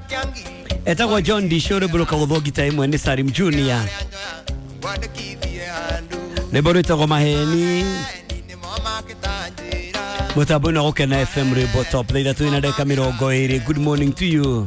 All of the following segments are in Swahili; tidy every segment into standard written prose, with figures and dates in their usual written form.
Etagwa John Dishore Broka Wodhogi Time ni Sarim Junior. Neboro etagwa Maheni. Mutabuna roke na FM Rebo Top. Leida tu ina deka mirongo iri. Good morning to you.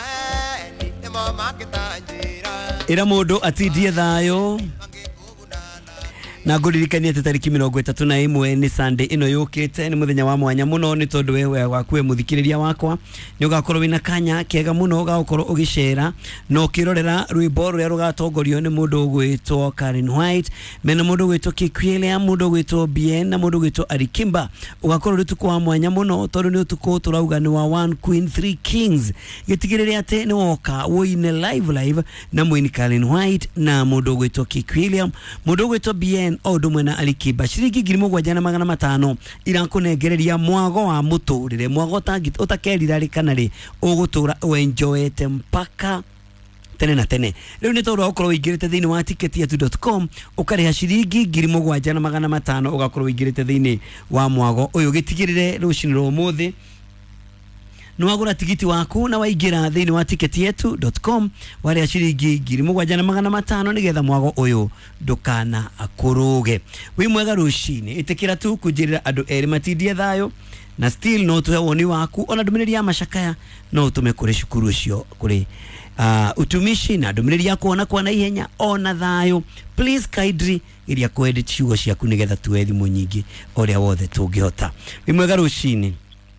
Ira modo atidie thayo. Na guririkania tariki 31 ni Sunday ino yukite ni muthenya wa mwanya muno ni tondu wewe wakwe muthikiriria wakwa ni ugakorwo wina kanya kega muno ugakorwo ugicera no kirorera rwimbo ruria rugatongorio ni mundu gwitwo Karen White mena mundu gwitwo Kikwile mundu gwitwo Bien na mundu gwitwo Arikimba ugakorwo rutuko wa mwanya muno tondu ni utuko turauga ni wa One Queen Three Kings gitigiriria ate ni woka woine live na mwini Karen White na mundu gwitwo Kikwile mundu gwitwo Bien odumwe na Alikiba shiringi 7,500 irankunegereria mwago wa muturire mwago tangi utakerira rikanari ugutura enjoyete mpaka tene na tene leo ni toro ukorwo igirite thini wa ticketyetu.com ukariha shiringi 7,500 ugakorwo igirite thini wa mwago uyu gitigirire ruciniro muthi Nwagura tigiti waku na waigira thini wa ticketyetu.com wari ashiringi 7,500 nigetha mwago uyu ndukana akuruge wi mwega rucini itikira tu kujirira andu eri matindie thayo na still no tuhe woni waku ona ndumiriri ya mashakaya no utume kuri shukuru ucio kuri utumishi na ndumiriri ya kuona kwa na ihenya ona thayo please kaidri iria kwedi ciugo ciaku nigetha tuethi munyingi oria wothe tungihota wi mwega rucini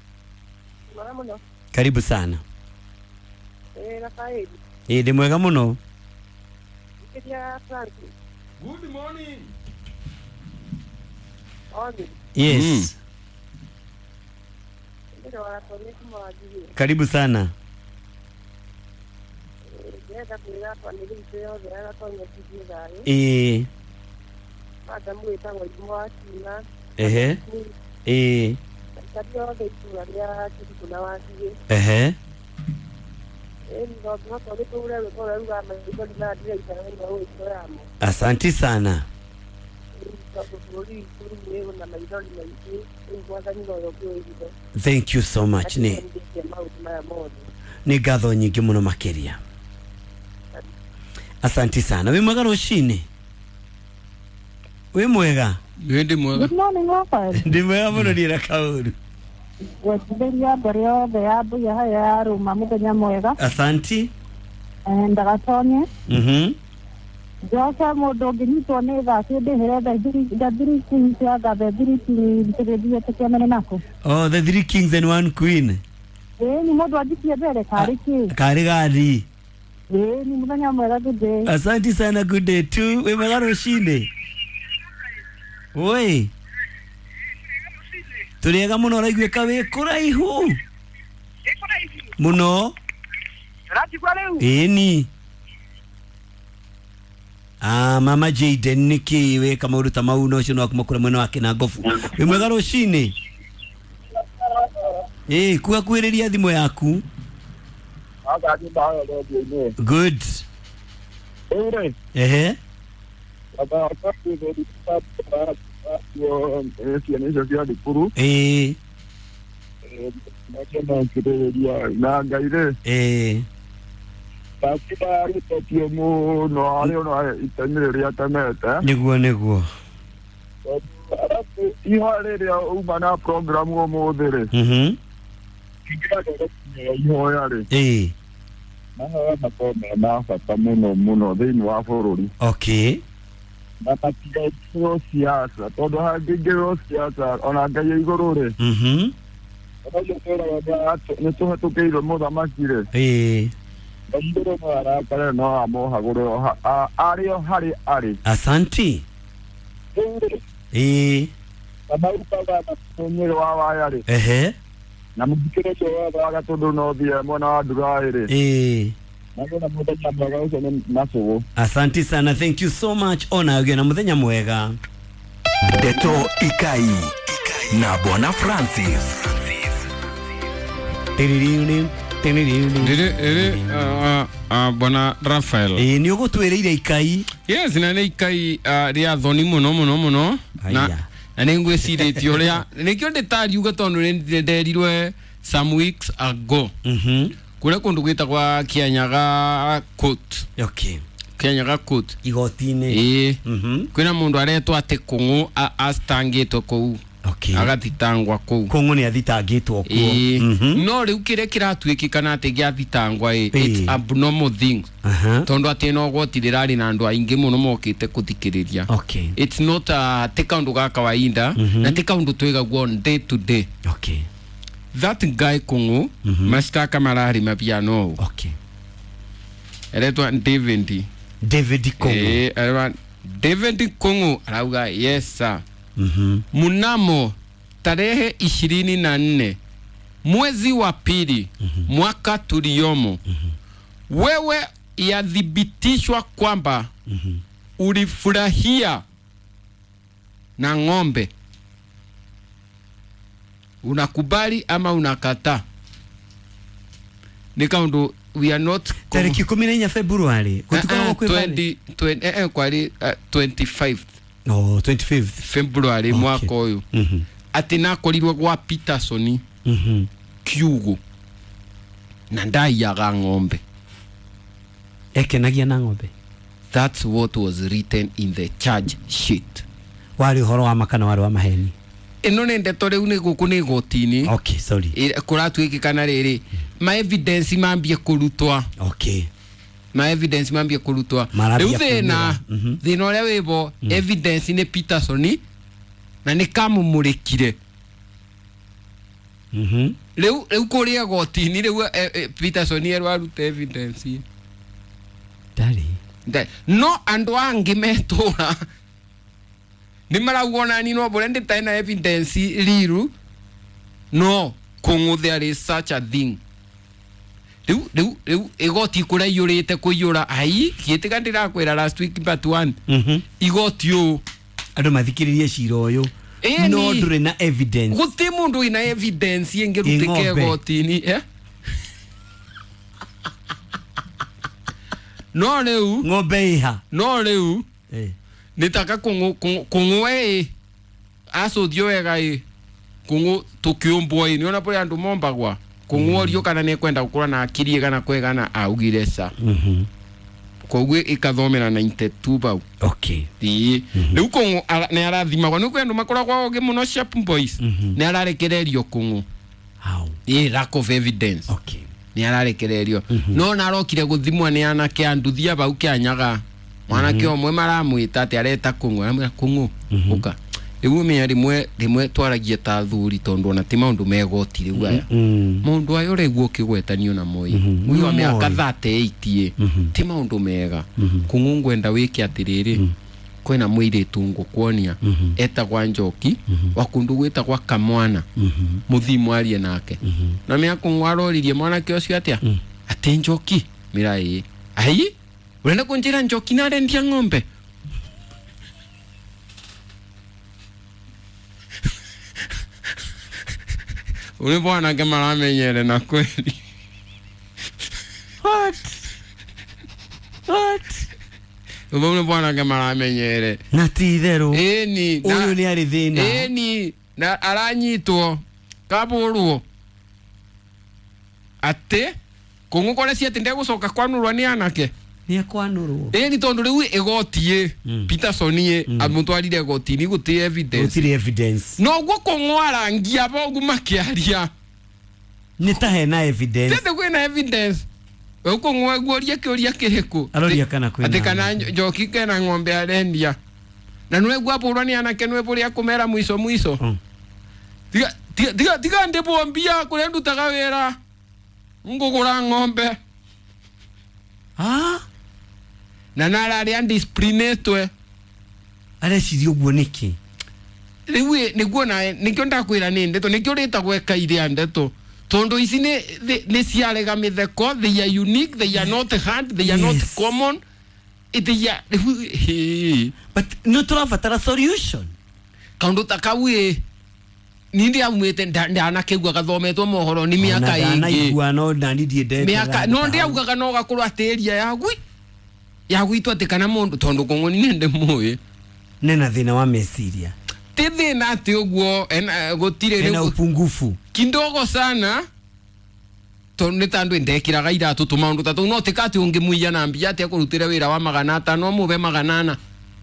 karibu sana. Rafael. Ndi mwega muno. Good morning. Yes. Karibu sana. Asante sana. Thank you so much. Ni gatho nyingi muno makeria. Asante sana. Wi mwega rucini. Wi mwega. Ndi mwega. Good morning Rafael. Ndi mwega muno ni rakauru. Wasiberia baryo de abu ya haya ruma muthenya mwega. Asante. Ndagatonye. Josa modo ginito neza sede hereda diri kings ya gabe diri tigedi tekemene nako. Oh, the Three Kings and One Queen. Ni modo adikie bere kariki. Kari gari. Ni muthenya mwega good day. Asante sana good day too. We mwega rucini. Oi. Turiega muno raigwe kawe kuraihu. Muno. Rati kwa leo. Eni. Mama Jaden niki we kama uruta mauno cyo no kumakura mwene wake na gofu. We mwega rucini. Kuwa kwiriria thimo yaku. Good. Niguo. Ihoreria umana program wo muthere. Ihoyare. Na kome na fata muno thini wa bururi. Okay. Na patiga siasa todo hagigero siasa ona ngaye igorore. Oyo tera wa ne to hatukeiro muthamakire. Ndiro mara kare no amohagoro ario hari. Asante. Tabaruka tonyo wa wayare. Na mukire cyo wa gatondo no dia mwana wa duraire. Nagona muthenya mwega ucio ni nasugo. Asante sana, thank you so much. Ona uge na muthenya mwega. Deto Ikai na Bwana Francis. Bwana Rafael. Ni ugutwereire Ikai. Yes, na ni Ikai ria thoni muno. Na ningwe ciritio ria nikio ndetari uga tondu nderirwe some weeks ago. kule kundu gwita kwa Kianyaga court. Okay. Kianyaga court. Igotine. Kwina mundu aretwa ati Kungu astangitwo kou. Okay. Agathitangwa kou. Kungu ni athitangitwo kuo. No riu kire kiratwikikana ati giathitangwa it's abnormal thing. Tondu ati no gwotirira na andu aingi muno mokite kuthikiriria. Okay. It's not a take undu ga kawaida na take undu twigagwo day to day. Okay. That guy Kungu mastaka marari mapiano. Okay. Eretwa David Kungu. David Kungu arauga yes sir. Mnamo tarehe 24 mwezi wa pili mwaka tuliomo wewe yadhibitishwa kwamba ulifurahia na ng'ombe. Unakubali ama unakataa? Nikaundu we are not tariki 14 Februari kutukana kwa 25 25th February mwaka uyu ati nakorirwe gwa Peterson kiugo na ndaiyaga ng'ombe ekenagia na ng'ombe. That's what was written in the charge sheet. Wari horo wa makana wari wa maheni ino ne ndeto riu ni guku ni gotini. Okay, sorry. Kuratwikikana riri ma evidence mambie kurutwa. Okay. Ma evidence mambie kurutwa. Riu thina uria wibo evidence ni Peterson na ni kamumurikire. Riu kuria gotini riu Peterson erwaruta evidence. Dari. No andu angi metura ni marauona ni no borende taina evidence liru. No Kungu there is such a thing. Riu igoti kura yurite kuyura ai kitika ndirakwira last week but one igoti yo andu mathikiririe cira uyu no ndure na evidence guti mundu ina evidence yengerutike gotini no riu ng'ombe iha no riu nitaka Kungu asothio wega Kungu tukiumbwo ni ona pole andu mombagwa Kungu orio kana ne kwenda gukura na akiri kana kwegana augire sa kogwe ikathomera 92 bau. Okay. Riu Kungu ne arathima kwa nuko andu makora kwa oge muno sharp boys ne ararekererio Kungu how lack of evidence. Okay. Ne ararekererio no narokire guthimwa ne anake anduthia bau Kianyaga mwana kio mwe maramwita ati areta Kungu aramwira Kungu uka riu me rimwe twaragia ta thuri tondu ona ti maundu megoti riu aya mundu ayo reguo kigwetanio na moi uyu wa miaka 38 ti maundu mega Kungu ngwenda wiki atiriri kwena mwiritu ngukwonia etagwa Njoki wakundu gwita kwa Kamwana muthimu arie nake na miaka ngwaroririe mwana kio cio atia ati Njoki mirai ai urenda kunjira Njoki na rendia ng'ombe. Ule bwana kama ramenyere na kweli. What? Ule bwana kama ramenyere. Na titheru. Ni uyu ni ari thina. Ni na aranyitwo kaburwo. Ate Kungu kore cia tinde gucoka kwanurwa ni anake. Ni akwanurwo. Ni tondu riu igotie Peterson amutwarire gotini guti evidence. Guti evidence. No gwo Kungu arangia bogu makiaria. Ni ta hena evidence. Tende kwina evidence. Kungu agworia kioria kiriku. Aroria kana kwina. Ati kana Njoki kena ng'ombe arendia. Na nwe gwapurwa ni anake nwe buri akumera mwiso. Tiga ndebombia kure ndutaga wera. Ngugura ng'ombe. Na narari undisciplined arecirio guo niki riu niguo na nikio ndakwira ni ndeto nikio rita gweka ile ndeto tondu ici ni ciarega mitheko. They are unique, they are not hard, they are not common. They are but no turabatara solution kaundu takau nindi amwete ndanakegwa gathometwo mohoro ni miaka ingi naigua no ndandithie ndete miaka no ndiaugaga no gakurwa ateria yagwitwo ati kana mundu tondu Kungu ni nde muyi nena thina wa mesiria ti thina ati uguo gutire na upungufu kindogo sana to nä tandå ndekiraga iratå tå maå ndå tatå no tä katä å ngä muia na mbia atä akå rutä re wä ra wa 500 no må be 800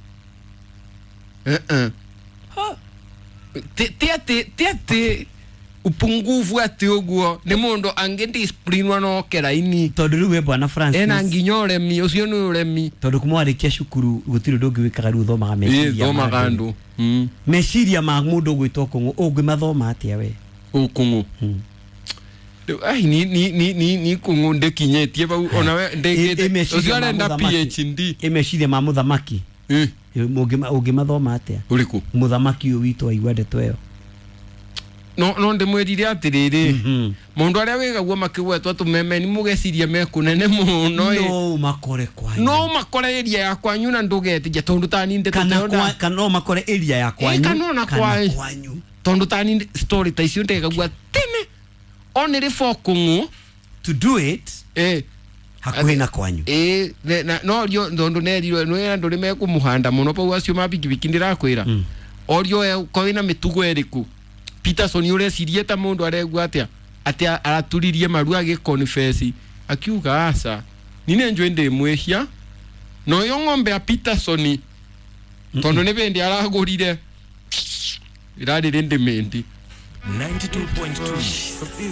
tä upungufu ati uguo ni mundu ange disciplinwa no keraini tondu riu we bwana Francis ena nginya uremi ucio ni uremi tondu kumwarikia cukuru gutiri ndungi wikaga riu thomaga meciria thomaga andu meciria ma mundu gwitwo kungu ungi mathoma atia we kungu ai ni kungu ndekinyetie bau ona we ndegete ucio arenda PhD meciria ma muthamaki ungi mathoma atia uriku muthamaki uyu witu aigua ndeto iyo no ndimwirire atiriri mundu aria wigagua makigwetwa tumeme ni mugeciria mekunene muno no makore kwanyu no makore area ya kwanyu na ndugetije tondu tani ndeto kana no makore area ya kwanyu kana kwanyu tondu tani story ta icio ndegagua tene only for kungu to do it hakuhi na kwanyu no rio tondu nerirwe no andu rimekumuhanda muno pau acio mabikibiki ndirakwira orio ko wina mitugo eriku Peterson yule sirieta mundu aregwa atia araturirie maru agiconfess akiuga asa nine njwe ndimwehia no yo ng'ombe ya Peterson tondu ne bendi aragurire irari rindi mendi 92.2